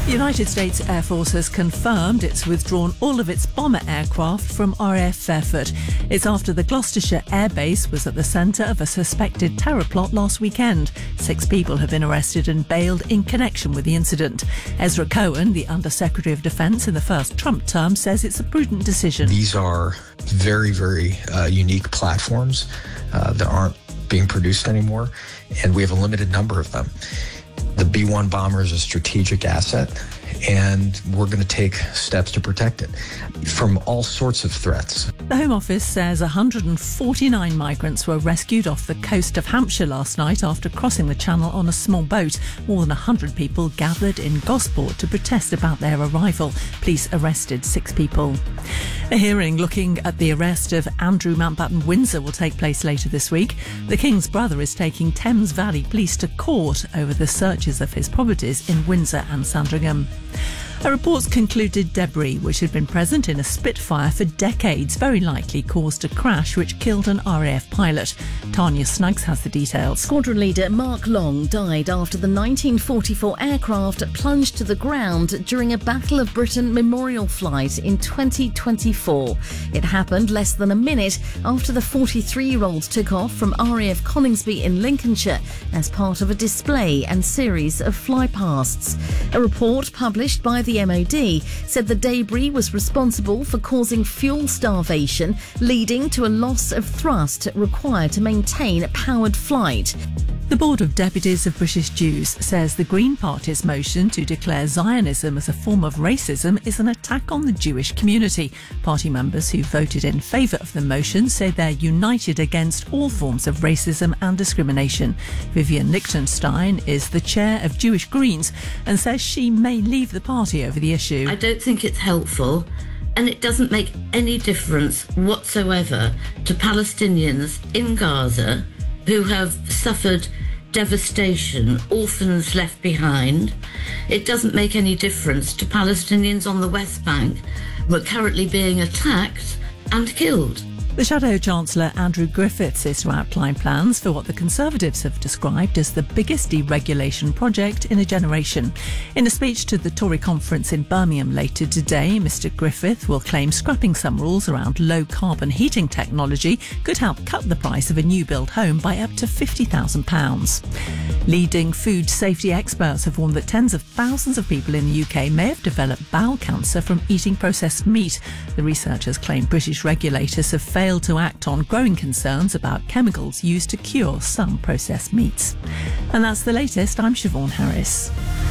The United States Air Force has confirmed it's withdrawn all of its bomber aircraft from RAF Fairford. It's after the Gloucestershire Air Base was at the centre of a suspected terror plot last weekend. 6 people have been arrested and bailed in connection with the incident. Ezra Cohen, the Under-Secretary of Defence in the first Trump term, says it's a prudent decision. These are very, very unique platforms that aren't being produced anymore, and we have a limited number of them. The B-1 bomber is a strategic asset, and we're going to take steps to protect it from all sorts of threats. The Home Office says 149 migrants were rescued off the coast of Hampshire last night after crossing the Channel on a small boat. More than 100 people gathered in Gosport to protest about their arrival. Police arrested 6 people. A hearing looking at the arrest of Andrew Mountbatten Windsor will take place later this week. The King's brother is taking Thames Valley Police to court over the searches of his properties in Windsor and Sandringham. A report's concluded debris, which had been present in a Spitfire for decades, very likely caused a crash which killed an RAF pilot. Tanya Snuggs has the details. Squadron leader Mark Long died after the 1944 aircraft plunged to the ground during a Battle of Britain memorial flight in 2024. It happened less than a minute after the 43-year-old took off from RAF Coningsby in Lincolnshire as part of a display and series of flypasts. A report published by the MOD said the debris was responsible for causing fuel starvation, leading to a loss of thrust required to maintain powered flight. The Board of Deputies of British Jews says the Green Party's motion to declare Zionism as a form of racism is an attack on the Jewish community. Party members who voted in favour of the motion say they're united against all forms of racism and discrimination. Vivian Lichtenstein is the chair of Jewish Greens and says she may leave the party over the issue. I don't think it's helpful, and it doesn't make any difference whatsoever to Palestinians in Gaza who have suffered devastation, orphans left behind. It doesn't make any difference to Palestinians on the West Bank who are currently being attacked and killed. The Shadow Chancellor Andrew Griffiths is to outline plans for what the Conservatives have described as the biggest deregulation project in a generation. In a speech to the Tory conference in Birmingham later today, Mr Griffith will claim scrapping some rules around low-carbon heating technology could help cut the price of a new-build home by up to £50,000. Leading food safety experts have warned that tens of thousands of people in the UK may have developed bowel cancer from eating processed meat. The researchers claim British regulators have failed to act on growing concerns about chemicals used to cure some processed meats. And that's the latest. I'm Siobhan Harris.